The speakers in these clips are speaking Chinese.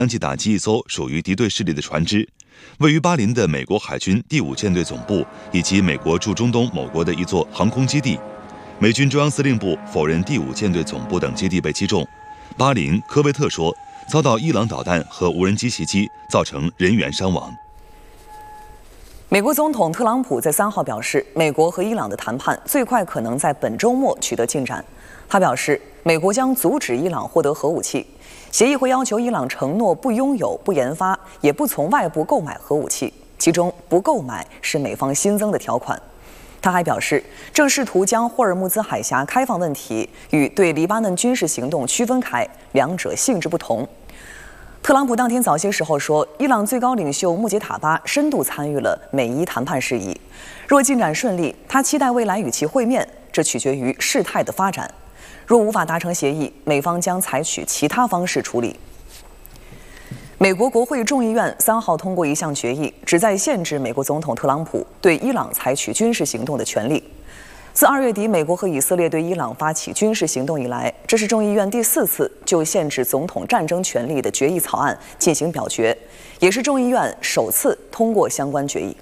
相继打击一艘属于敌对势力的船只。位于巴林的美国海军第5舰队总部以及美国驻中东某国的一座航空基地，美军中央司令部否认第5舰队总部等基地被击中。巴林、科威特说遭到伊朗导弹和无人机袭击，造成人员伤亡。 美国总统特朗普在3号表示，美国和伊朗的谈判最快可能在本周末取得进展。他表示，美国将阻止伊朗获得核武器，协议会要求伊朗承诺不拥有、不研发，也不从外部购买核武器，其中不购买是美方新增的条款。他还表示，正试图将霍尔木兹海峡开放问题与对黎巴嫩军事行动区分开，两者性质不同。特朗普当天早些时候说，伊朗最高领袖穆杰塔巴深度参与了美伊谈判事宜，若进展顺利，他期待未来与其会面，这取决于事态的发展。若无法达成协议，美方将采取其他方式处理。美国国会众议院3号通过一项决议，旨在限制美国总统特朗普对伊朗采取军事行动的权利。自2月底美国和以色列对伊朗发起军事行动以来，这是众议院第4次就限制总统战争权利的决议草案进行表决，也是众议院首次通过相关决议。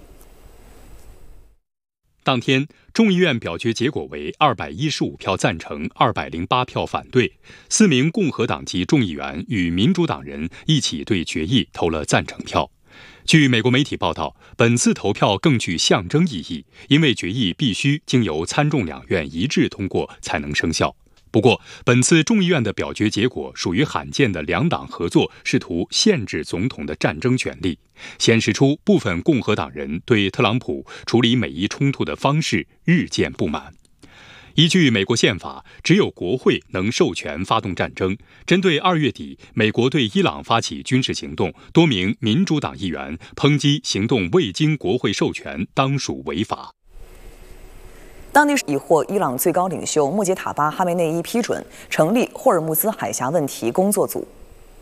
当天，众议院表决结果为215票赞成，208票反对。4名共和党籍众议员与民主党人一起对决议投了赞成票。据美国媒体报道，本次投票更具象征意义，因为决议必须经由参众两院一致通过才能生效。不过，本次众议院的表决结果属于罕见的两党合作，试图限制总统的战争权利，显示出部分共和党人对特朗普处理美伊冲突的方式日渐不满。依据美国宪法，只有国会能授权发动战争。针对2月底美国对伊朗发起军事行动，多名民主党议员抨击行动未经国会授权，当属违法。 当地已获伊朗最高领袖穆杰塔巴·哈梅内伊批准成立霍尔木兹海峡问题工作组。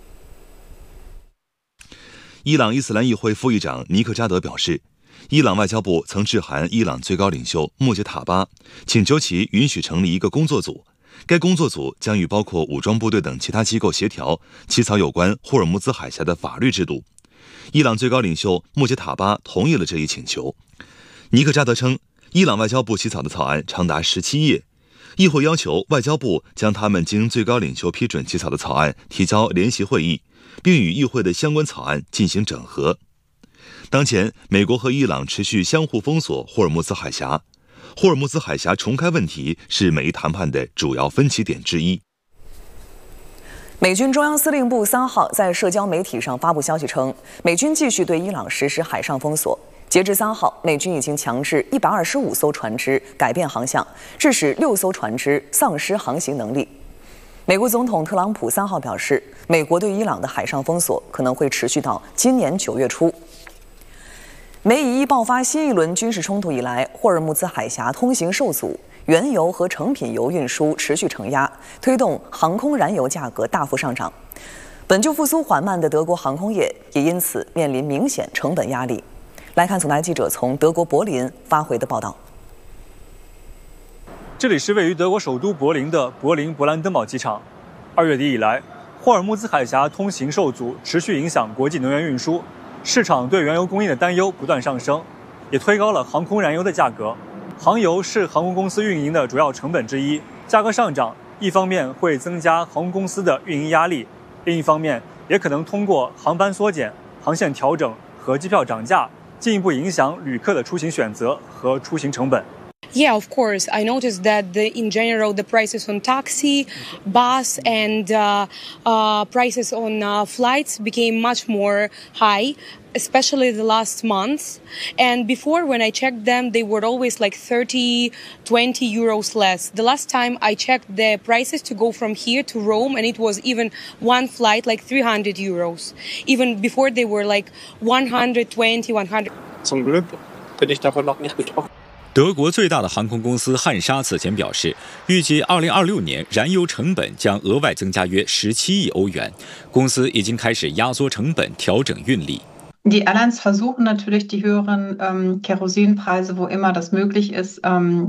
伊朗伊斯兰议会副议长尼克扎德表示，伊朗外交部曾致函伊朗最高领袖穆杰塔巴，请求其允许成立一个工作组。该工作组将与包括武装部队等其他机构协调，起草有关霍尔木兹海峡的法律制度。伊朗最高领袖穆杰塔巴同意了这一请求。尼克扎德称，伊朗外交部起草的草案长达17页，议会要求外交部将他们经最高领袖批准起草的草案提交联席会议，并与议会的相关草案进行整合。当前，美国和伊朗持续相互封锁霍尔木兹海峡，霍尔木兹海峡重开问题是美伊谈判的主要分歧点之一。 美军中央司令部3号在社交媒体上发布消息称，美军继续对伊朗实施海上封锁。截至3号，美军已经强制125艘船只改变航向，致使6艘船只丧失航行能力。美国总统特朗普3号表示，美国对伊朗的海上封锁可能会持续到今年9月初。美以伊爆发新一轮军事冲突以来，霍尔木兹海峡通行受阻，原油和成品油运输持续承压，推动航空燃油价格大幅上涨。本就复苏缓慢的德国航空业也因此面临明显成本压力。来看总台记者从德国柏林发回的报道。 这里是位于德国首都柏林的柏林勃兰登堡机场。2月底以来，霍尔木兹海峡通行受阻，持续影响国际能源运输，市场对原油供应的担忧不断上升，也推高了航空燃油的价格。航油是航空公司运营的主要成本之一，价格上涨，一方面会增加航空公司的运营压力，另一方面也可能通过航班缩减、航线调整和机票涨价，进一步影响旅客的出行选择和出行成本。 Yeah, of course. I noticed that in general, the prices on taxi, bus, and prices on flights became much more high, especially the last month. And before, when I checked them, they were always like 30, 20 euros less. The last time I checked the prices to go from here to Rome, and it was even one flight like 300 euros. Even before, they were like 120, 100. Zum Glück bin ich davon noch nicht betroffen. 德国最大的航空公司汉莎此前表示，预计2026年燃油成本将额外增加约17亿欧元。公司已经开始压缩成本，调整运力。 Die Airlines versuchen natürlich die höheren Kerosinpreise, wo immer das möglich ist,